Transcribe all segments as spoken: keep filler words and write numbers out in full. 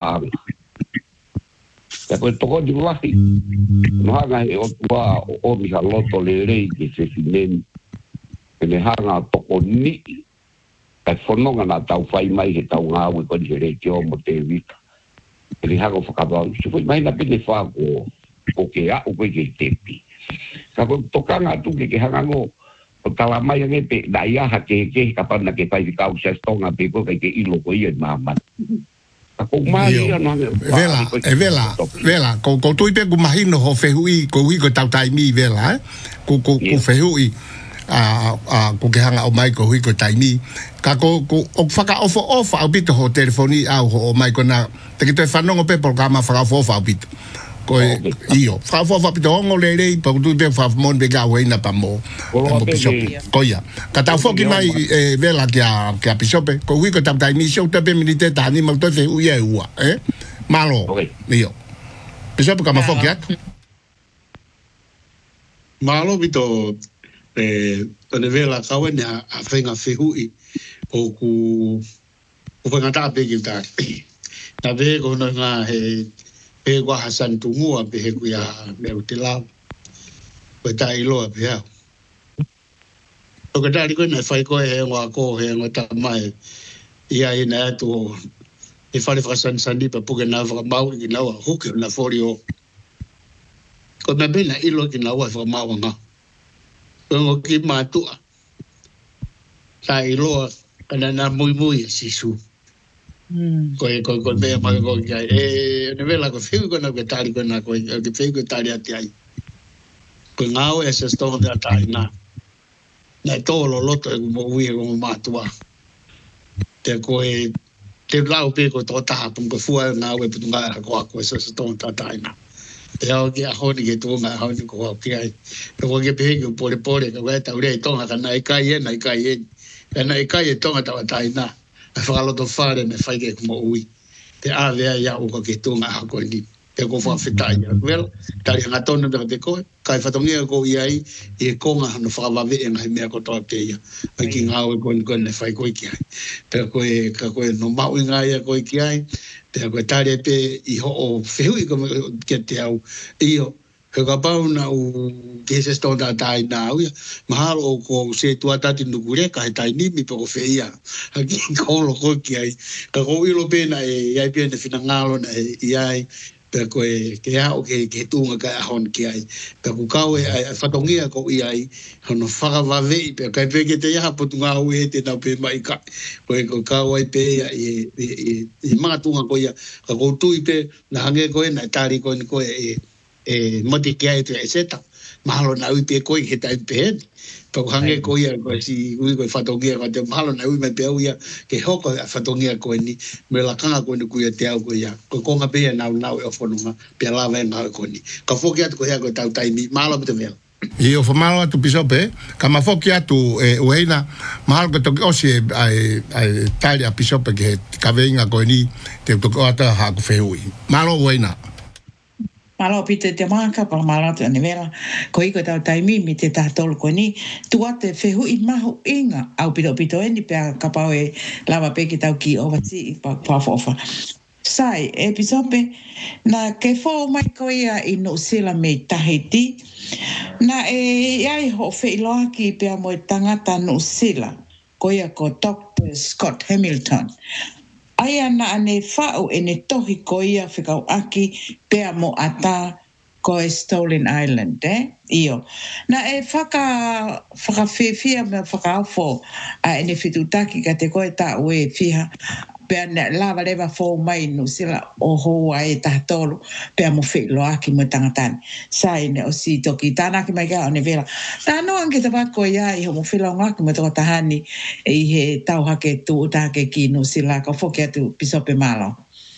ang ya ko to ko di wahi no hanga e o tua o mi haloto le rei ki se finen e hanga to ko ni e fononga na tau fai mai he tau ngā ui koni he rei ki o mo te wika e ni hanga whakapau si fui mai na pene wha ko ko ke a o koe ke tepi ka ko tokanga tu ke ke hanga ngo o tala mai ange pe na ia ha ke ke kapana ke pai ka usa stonga pe ko ke ilo ko ia mama ko mai no vela e vela vela ko ko tu pe ku mahino ho fehui ko wi ko tau tai mi vela ko ko ko fehui a a ko ke hanga o mai ko wi ko tai mi ka ko ko o faka ofo ofa o bito ho telefoni au ho mai ko na te ke te fanongo pe programa faka ofa o bito ko io fa fa fa pito ngo le le pa tu te fa mon de ga we na pa mo ko ya ka ta fo ki mai e vela ki a ki a pisope ko wi ko ta ta mi show te pe milite ta ni mo to fe u ye u eh malo io pisope ka ma fo ki at malo bito e tone vela ka we na a fenga fe hu i o ku o fenga ta pe ki ta ta ve ko na nga he pe wa hasan tungua pe he kuya me utila pe ta ilo pe ha o ka tari ko na fai ko he wa ko he ngota mai ia ina to e fale fasan sandi pa puga na va mau ki na wa ho ke na folio ko na be na ilo ki na wa va mau nga ngo ki ma tu ta ilo kana na muy muy sisu ko ko ko be ma ko ya e ne vela ko fiu ko na que tali ko na ko que fiu ko tali ati ai ko ngao ese sto de atai na na todo lo loto mo wi ko ma tua te ko e te lau pe ko to ta pun ko fu na we pu nga ko ko ese sto de atai na e o que a honi que tu ma honi ko ki ai ko que pe ko pole pole ko ta ure to na na i kai na i kai na i kai to ta atai na a whakalo to whare me whaike kumo ui. Te āwea ia o ka ke tūnga a koe ni. Te ko whawhitai ia. Well, tari hanga tōna te te koe. Kai whatongia ko i ai, i e konga hana whakawawe e ngahi mea ko toa te ia. Ai ki ngāwe koe ni koe ne whai koe ki ai. Pea koe, ka koe no mau i ngā ia koe ki ai. Pea koe tari e pe i ho o whehui ko ke te au. I o, he ka pau na u ke se stonda tai na u mahalo o ko se tua tati nukure ka he tai ni mi po feia ha ki ko lo ko ki ai ka ko ilo pena e ai pena fina ngalo na e ai pe ko e ke a o ke ke tunga ka hon ki ai pe ku ka e fatongia ko i ai hono fara va ve pe ka pe ke te ya po tunga u e te na pe mai ka ko e ko ka e pe e e e ma tunga ko ya ka ko tu i pe na hange ko e na tari ko ni ko e e moti kia e te e seta mahalo na ui pe koi he tai pe pa hange ko ia ko si ui ko fatongia ko te mahalo na ui me pe uia ke hoko fatongia ko ni me la kanga ko ni ku ia te au ko ia ko ko nga pe na na e fonunga pe la ve na ko ni ka foki at ko ia ko tau tai mi mahalo te vel i o famalo atu pisope ka ma foki atu e ueina mahalo ko to osi ai ai tai a pisope ke ka venga ko ni te to ko ata ha ko feui malo ueina malo pite te maka pa malo te nevela ko iko tau taimi mi te tatol ko ni tua te fehu i mahu inga au pito pito eni pe kapau e lava pe ki tau ki ovati pa pa fofa sai episope na ke fo mai ko ia i no sila me Tahiti na e ai ho fe loaki pe mo tangata no sila ko ia ko Doctor Scott Hamilton Aia na ane whao e ne tohi ko ia whikau aki pea mo ata ko e Stolen Island, eh? Io. Na e whaka, whakawhiwhia me whakaawho a ene whitutaki ka te koe ta ue whiha pea ne lava lewa fō mai no sila o hoa e tahatolu pea mo whilo aki mo tangatani. Sa ene o si toki tānaki mai ka o ne vera. Tā no anke te wako ia i ho mo whilo ngaki mo toko tahani e i he tau hake tu utake ki no sila ka whoki atu pisope malo.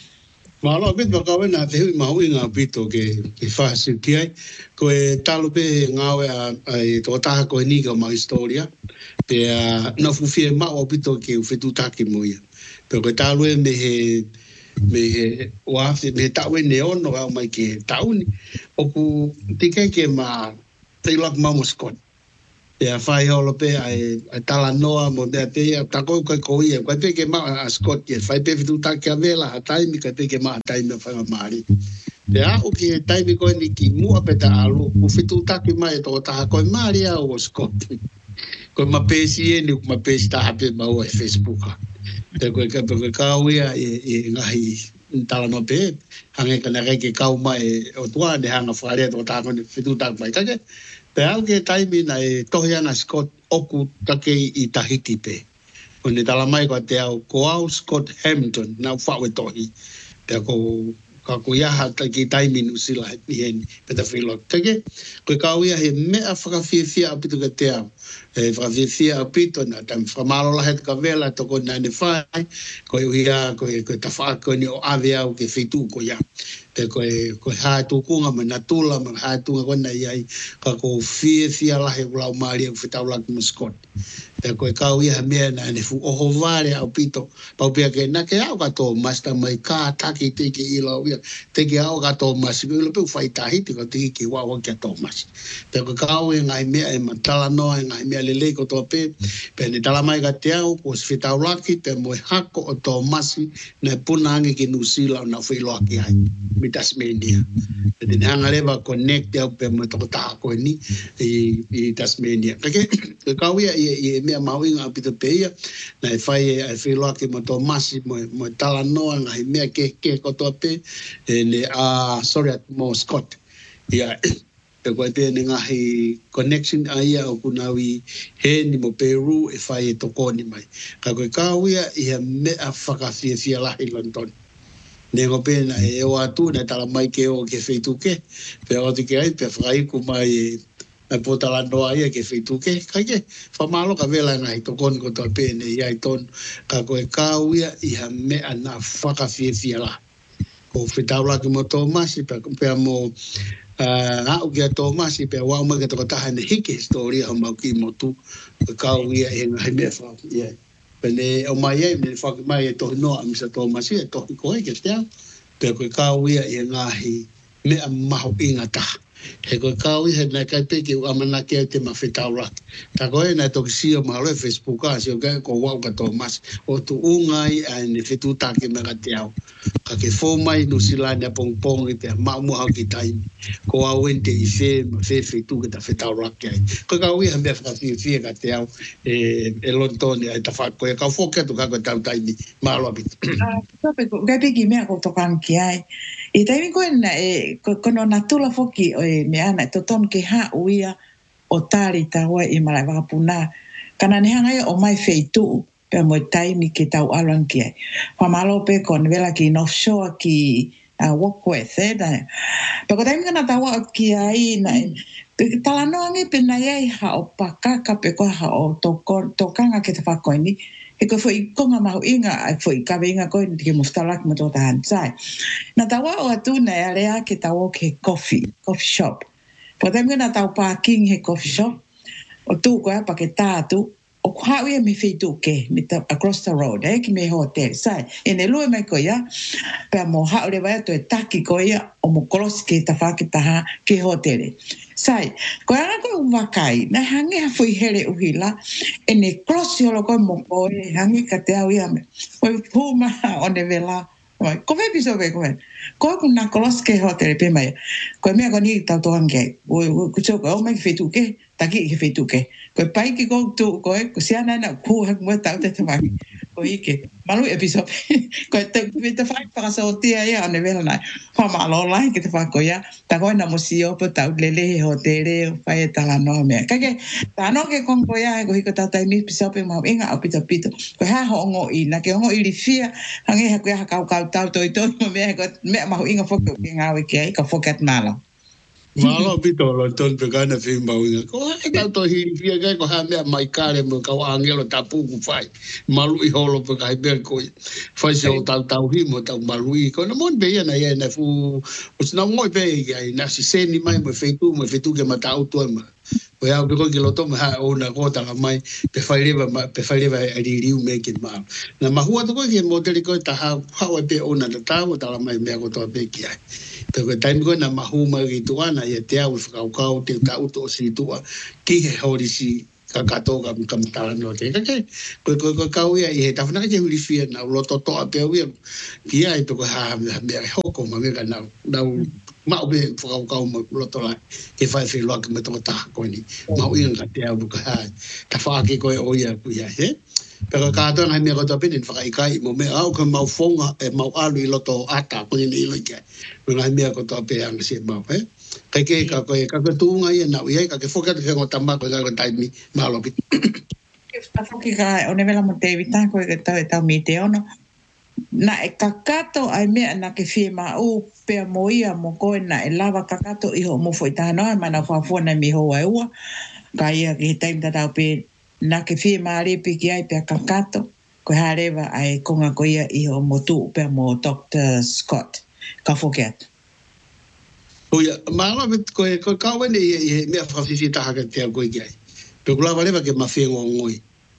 Malo bit ba kawe na te hui mahui ngā pito ke ke whahasi ki ai. Ko e talo pe ngāwe a tō taha koe ni ka ma historia. Pe na fuwhie mao pito ke uwhetu taki mo ia. Pe koe talo e me he me he oafe, me he tau e neono au mai ke tauni. Oku tike ke ma te lak mamo Scott. ya fai holo pe ai tala noa mo de pe ta ko ko ko ia ko pe ke ma Scott ke fai pe tu ta ke vela tai mi ka pe ke ma tai me fa mari ya o ke tai mi ko ni ki mu pe ta alu ku fitu ta ki mai to ta ko mari a o Scott ko ma pe si ni ma pe sta pe ma o Facebook te ko ka pe ka ia e ngahi tala no pe hange kana ke ka mai o tua de hanga fare to ta ko fitu ta mai ka ke pe au ke taimi na e tohiana Scott oku take i Tahiti pe. O ne tala mai ko te au ko au Scott Hamilton na whawe tohi. Te ko ka ko iaha ki taimi nusila ni heni pe ta whilo. Teke, ko ka au ia he mea whakawhiawhia apitu ka te au. E whakawhiawhia apito na tam whamalo lahe ka vela to ko nane whai. Ko i uia ko e ta whako ni o ave au ke whitu ko ia. Te koe koe hae tūkunga ma na tūla ma hae tūnga kona iai ka ko fie fia lahe ulau maari au whitau laki ma Scott. Te koe kau iha mea na ane fu oho vare au pito pau pia ke na ke au kato masta mai ka taki teke ila uia teke au kato masi ilo peu whai tahiti ka tiki ki wawa kia tō masi. Te koe kau e ngai mea e ma tala noa e ngai mea lele ko tō pe pe ne tala mai ka te au ko si whitau laki pe moe hako o tō masi na puna ange ki nusila o na whilo aki ai. Mi Tasmania. Jadi hanga leva connect ya pe mo to ta ko ni i i Tasmania. Kake ka wi i me mau inga pito pe ya na fai ai fai lo ke mo to masi mo mo tala no nga i me ke ke ko to pe le a sorry at mo Scott. Ya pe ko te nga hi connection ai o kunawi he ni mo Peru e fai to ko ni mai. Ka ko ka wi i me a faka fie fie la i London. Nego pena e o atu na tala mai ke o ke feitu ke pe o te ke ai pe fai ku mai e pota la noa ia ke feitu ke kai ke fa malo ka vela ngai to kon ko to pene ia ton ka ko e ka uia i ha me ana faka fie fie la ko fitau la ke mo Thomas pe pe mo a o ke Thomas pe wa mo ke to ta ne hike story ha mo ki mo tu ka uia e ngai me fa ia pele o mai e me fa mai to no am sa to masi to ko e ke tia pe ko ka wi e ngahi me am ma ho inga ta he ko ka wi he na ka te ki amana ke te ma fitaula ta ko e na to si o ma le Facebook a si o ka ko wa ka to mas o tu ungai a ne fitu ta ke me ka te au ka ke fo mai no silania pong pong e te ma mo ha ki tai ko a wente i fe ma fe fitu ke ta fitaula ke ko ka wi me fa fi fi ka te au e e lontone ai ta fa ko ka fo ke to ka ko ta tai ni ma lo bit ah pe ko ga pe ki me ko to kan ki ai e tai ko na e ko no natula foki o me ana to ton ke ha uia o tari ta wa i mala va puna kana ne hanga o mai feitu pe mo tai mi ke tau alan ki fa malo pe kon vela ki no show ki a walkway se da pe ko tai mi kana tawa ki ai na tala no ngi pe na ai ha o pakaka pe ko ha o to ko to kanga ke te fa ko ni e ko foi konga mau inga ai foi ka venga ko ni ke mostala ko to tan sai na tawa o atu na area ke tawo ke coffee coffee shop podem na taw parking he coffee shop o tu ko pa ke tatu o kwa we me feitu ke me across the road eh ki me hotel sai en el lume me ko ya pe mo ha le va to taki ko ya o mo cross ke ta fa ke ta ke hotel sai ko ana ko vakai na hange ha foi hele uhila en el cross yo lo ko mo ko hange ka te au ya me o puma on de vela ko ve piso ve ko ko ku na cross ke hotel pe mai ko me ko ni ta to hange o ko cho ko me feitu ke taki ke feitu ke ko pai ki ko tu ko ko sia na na ku ha mo ta te te mai ko ike malu episode ko te te te fai para so tia ya ne vela na fa malo lai ke te fa ko ya ta ko na museo po ta lele hotel fai ta la no me ka ke ta no ke kon ko ya ko ko ta ta mi episode ma inga apita pito ko ha ho ngo i na ke ngo i li fia hange ha ko ya ka ka ta to to me ko me ma inga fo ko inga we ke ka fo kat malo Malo pito lo ton pe kana fi mauinga. Ko e ka to hi fi ga ko ha me mai kare mo ka angelo tapu ku fai. Malu i holo pe ka ber ko. Fai se o tau tau hi mo tau malu i ko no mon be ya na ya na fu. Os na moi be ya na si se ni mai mo feitu mo feitu ke mata auto ma. O ya ko ki lo to ma o na ko ta mai pe fai leva pe fai leva ri riu me ke ma. Na ma hua to ko ki mo te ko ta ha ha o pe o na ta o ta mai me ko to be ki ai. Pero time ko na mahuma ki tuana ia te au whakaukau te tau to si tua ki he hori si ka kato ka ka matalan no te ka ke ko ko ko ka ia e ta fana ke uri fia na lo to to pe wi kia e to ko ha me ho ko ma ga na na ma o be fo ka ka lo to la ke fa fe lo ka me to ta ko ni ma o inga te au ka ha ta fa ke ko o ia ku ia he pero ka to na me ko to pe ni fa kai mo me au ka mau fonga e mau alu i lo to ata ko ni lo ke na me ko to pe ang se ma he kai ke ka ko ka ko tu ngai na ia ka ke foka te ngo tamba ko ga tai mi malo pi ke sta foki ka o ne vela mo te vita ko ke ta ta mi te ono na e kakato ai me na ke fie ma o pe moia mo ko na e lava kakato i ho mo foi ta no ma na fa fo na mi ho ai wa ka ia ke tai ta ta pe na ke fie ma re pe ki ai pe kakato ko hareva ai konga ko ia i ho mo tu pe mo doctor Scott ka foket Oia, maala met ko ko kawe ne e me fa fi ta ha te ko ia. Pe kula vale ke ma fe ngoi.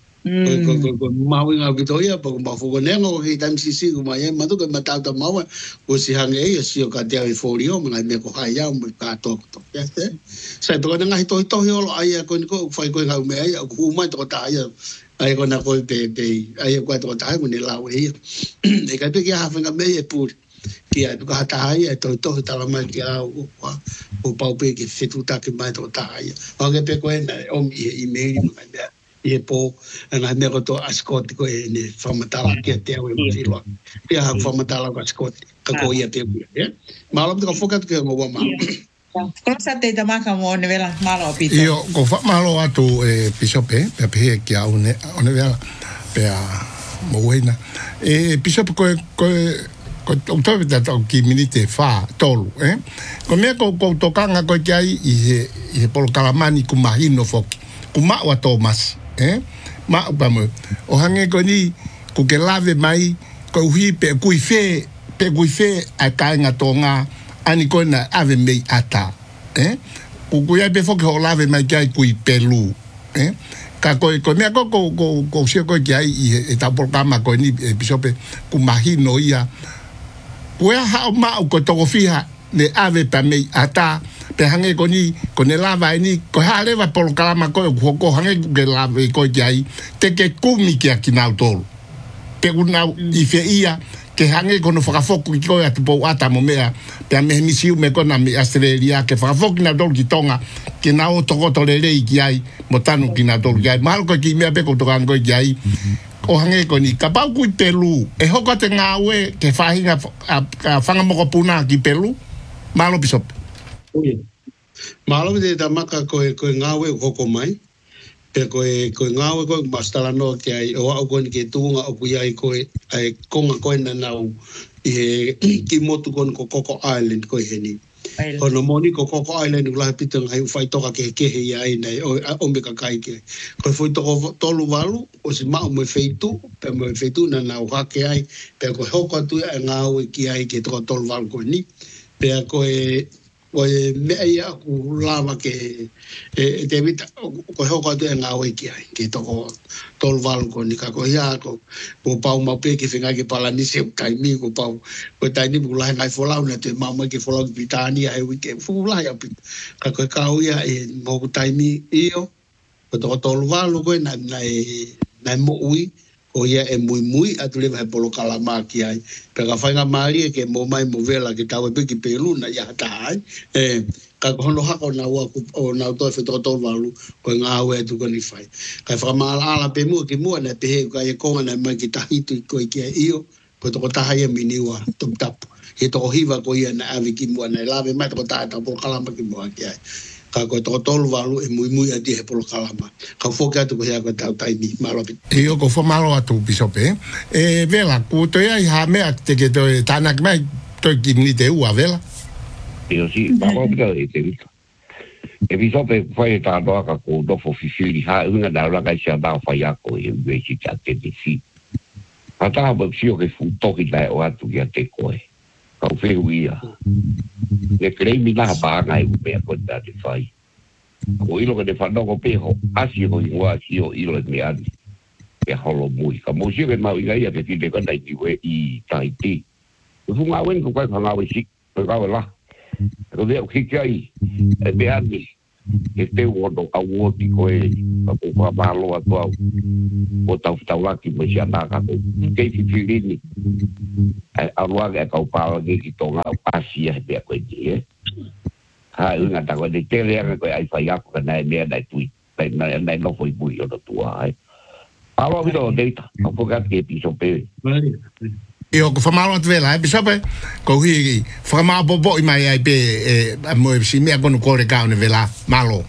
Ko ko ko ma wi nga Victoria po ma fo ne ngo ki tam si si ma ye ma to ko ma ta ta ma wa ko si hange e si o ka te ai fo rio ma me ko ha ya mo ka to to. Ya se. Sai to nga hi to to yo ai ko ko fa ko nga me ai ku ma to ta ai ai ko na ko pe pe ai ko to ta ko ne la we. E ka pe ki ha fa nga me e pu kia tu ka taia to to tala mai kia o o pau pe ke fetu ta ke mai to taia o ke pe ko na o mi email mai be e po na me ko to ascot ko e ne formatala ke te o e filo ia formatala ko ascot ka ko ia te e malo to fokat ke mo ma cosa te da maka mo ne vela malo pito io ko fa malo atu e pisope pe pe ke a one one vela pe a mo wena e pisope ko ko ko to ta to ki minite fa tolu eh ko me ko ko to kanga ko kai i i polo kalamani ku mahino fo ku ma wa Thomas eh ma pa mo o hange ko ni ku ke lave mai ko hui pe ku fe pe ku fe a kanga tonga ani ko na ave me ata eh ku ku ya pe fo ke o lave mai kai ku pelu eh ka ko ko me ko ko ko ko se ko kai i ta por kama ko ni episope ku mahino ia Pua ha ma ko to fiha le ave pa me ata pe hange ko ni ko ne lava ni ko ha le va por kalama ko ko ko hange ke lava ko jai te ke kumi ki akina tol pe una i fe ia ke hange ko no fa foku ko ya tipo ata mo mea pe me mi siu me ko na mi Australia ke fa foku na dol ki tonga ke na o to ko to le le ki ai mo tanu ki na dol jai mal ko ki me pe ko to kan ko jai o hange ko ni ka pau ku Pelu e hoko te ngawe ke fahinga a fanga mo ko puna ki Pelu malo pisop malo de ta maka ko ko ngawe hoko mai pe ko ko ngawe ko mastala no ke ai o au ko ni ke tunga o ku ai ko ai konga ko na nau e ki motu kon ko Coco Island ko heni o no moni ko Coco Island la pitang ai fai toka ke ke he ai nei o o me ka kai ke ko foi to tolu walu o si ma mo feitu pe mo feitu na na o ke ai pe ko hoko tu nga o ki ai ke to tolu walu ko ni pe ko e o me ai ku lava ke e te vita ko hoko tu nga o ki ai ke to tolu walu ko ni ka ko ya ko ko pau ma pe ke finga ke pala ni se kai mi ko pau ko tai ni bu la ngai fola na te ma ma ke fola vitani ai wi ke fu la ya ka ko ka o ya e mo tai mi io ko to tolu walu ko na na na mo ui o ia e mui mui atu le vai polo kalama ki ai pe ka fainga mari ke mo mai mo vela ke tawe pe ki pelu na ya ta ai e ka hono ha ko na wa o na to fe to to valu ko nga we tu ko ni fai ka fa ma ala pe mu ki mu na pe ka e ko na ma ki ta hitu ko ki io ko to ta ha ye miniwa tum tap he to hiva ko ia na avi ki mu na lave mai to ta ta polo kalama ki mo ki ai ka ko to tolu valu e mui mui adi he polo kalama ka fo ka tu ko ya ko ta tai mi malo pi e o ko fo malo atu bisope e vela ku to ya ha me te ke to tana mai to ki ni te u vela e o si ba ko ka e te e bisope foi ta do ka ko do fo fifili ha una da la ka sia da fa ya ko e ve si ka te di si ata ba si o ke fu to ki dai o atu ya te ko e ka fe uia le crei mi la ba ngai u pe ko da te fai o ilo que te fa no ko pe ho asi ho ingwa si o ilo me adi e holo mui ka mo si ke ma i ngai te ti le ka dai ti we i tai ti fu nga wen ko ka nga we si ko ka la ko de o ki kai e be adi ke te wono ka woti ko e ko pa malo ato o tau tau laki mo sia na ka ke fifilini ai arua ke ka pa ke ki tonga pasia pe ko e ha una ta ko de tele ko ai fa ya ko na ne na tui na na no foi bui o tua ai alo vido data ko ka ke piso pe e o ko famalo at vela e bisabe ko hi fama bobo i mai ai pe e mo si me ko no kore ka ne vela malo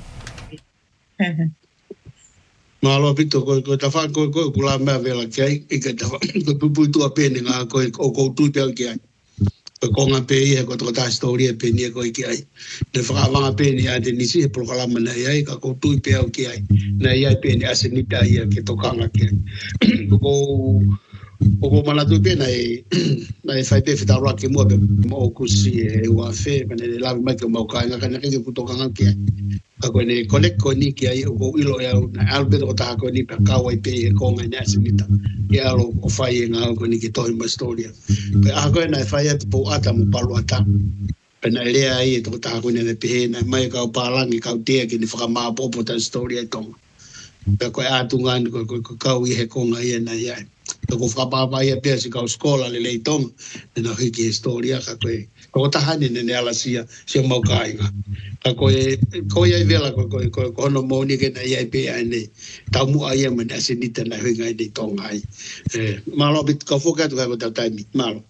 malo pito ko ko ta fa ko ko la me vela ke e ke ta ko pu tu a pene nga ko ko tu pe ke ai ko nga pe e ko ta storia pe ni ko ke ai de fa va pe ni a de ni si programa na ai ka ko tu pe ke ai na ai pe ni asenita ai ke to ka nga ke ko o ko mana tu pena e na e fai pe fita rock mo be mo ku si e wa fe pene la ma ke mo ka nga kana ke ku to ka nga ke ka ko ne connect ko ni ke ai o ilo ya albedo ta ko ni pa ka wa pe ko nga na sinita e alo o fai nga ko ni ke to ma storia pe a ko na fai at po ata mo palo ata pena le ai to ta ko ne pe na mai ka pa la ni ka te ke ni fa ma po po ta storia to pe ko a tu nga ko ko ka wi he ko nga ye na ya ko fa pa pa ia pe si ka skola le leitong na hiki historia ka ko ko ta hani ne ala sia si mo kai ka ko e ko ia vela ko ko ko no mo ni ke na ia pe ane ta mu ai ma na se ni ta na hinga de tong ai eh malo bit ko fo ka to ka ta mi malo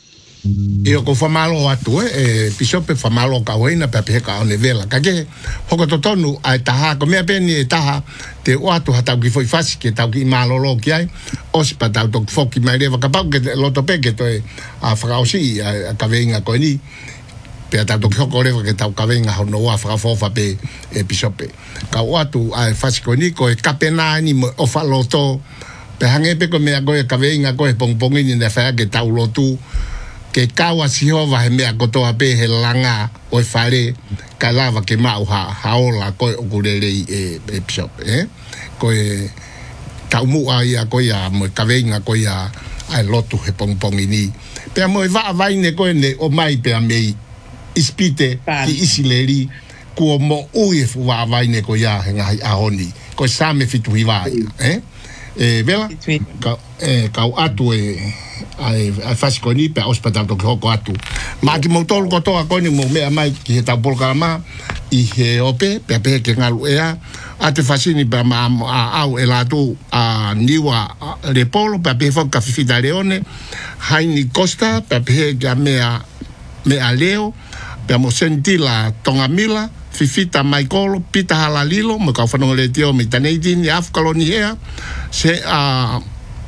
e o ko fa malo atu e piso pe fa malo ka wena pe pe ka ne vela ka ke hoko to tonu ai ta ko me pe ni ta te o atu hata ki foi fasi ke ta ki malo lo ki ai o si pa ta to fo ki mai leva ka pa ke lo to pe ke to a fra o si a ka venga ko ni pe ta to ko leva ke ta ka venga ho no a fra fo fa pe e piso pe ka o atu ai fasi ko ni ko e ka pena ni o fa lo to pe hange pe ko me ko e ka venga ko e pong pong ni ne fa ke ta lo tu ke kawa si hova he mea kotoa pe he langa o e whare ka lava ke mau ha haola koe o kurerei e, e pishop eh? Koe ka umua ia koe a mo ka veinga koe a ai lotu he pongpongi ni pea mo e vaa vaine koe ne o mai pea mei ispite ki isileri kua mo ui e fu vaa vaine koe a he ngahi ahoni koe same fitu hiwai eh? E vela ka, e, ka atu e ai ai fasi ko ni pe hospital to ko atu ma ki mo tol ko to ko ni mo me mai ki ta bol kama i he ope pe pe ke ngalu ea ate fasi ni ba ma au ela tu a niwa le polo pe pe fo ka fida leone haini costa pe pe ga me a me a leo pe mo senti la tonga mila fifita Michael pita halalilo mo ka fano le tio mi tanedin ni af koloni ea se a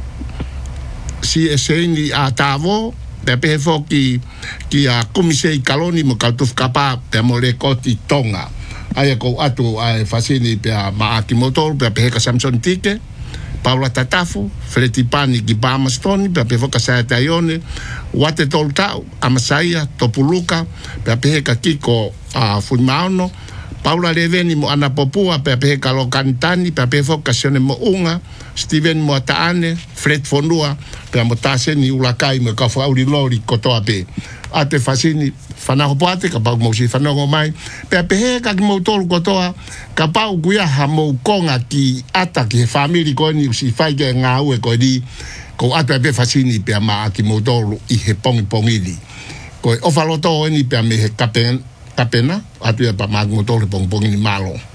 si ese ni a tavo pe pe fo ki ki a komise i kaloni mo kaltuf kapa pe mo le koti tonga ai ko atu ai fasini pe a ma ki motor pe pe ka Samson Tike Paula Tatafu Fletipani ki Bamastoni pe pe fo ka sa taione wate toltau amasaia topuluka pe pe ka kiko a Fuimano Paula Reveni mo ana popua pe pe ka lo kantani pe pe fo ka sione mo unga Steven Moataane, Fred Fonua, pe mo taseni ulakai mo ka fauri lori kotoa pe. Ate fasini fanaho poate ka pa mo si fanaho mai. Pe pe he ka mo tolu kotoa ka pa kuia ha mo konga ki ata ki family ko ni si fai ke nga u ko di ko ate pe fasini pe ma ki mo tolu i he pongi pongili. Ko o faloto ni pe me he kapen kapena ate pa ma mo tolu pong pongili malo.